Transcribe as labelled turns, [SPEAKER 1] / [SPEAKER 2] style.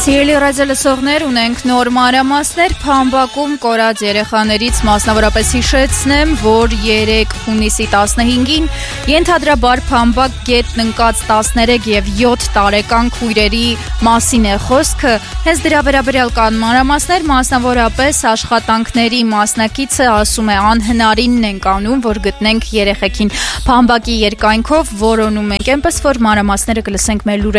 [SPEAKER 1] Սիրելի ռադիոլսողներ, ունենք նոր մանրամասներ Փամբակում կորած երեխաներից, մասնավորապես հիշեցնեմ, որ 3 հունիսի 15-ին ենթադրաբար Փամբակ գետն ընկած 13 եւ 7 տարեկան քույրերի մասին է խոսքը։ Հենց դրա վերաբերյալ կան մանրամասներ, մասնավորապես աշխատանքների մասնակիցը ասում է անհնարինն ենք անում, որ գտնենք երեխեքին Փամբակի երկայնքով որոնում ենք, այնպես որ մանրամասները կլսենք մեր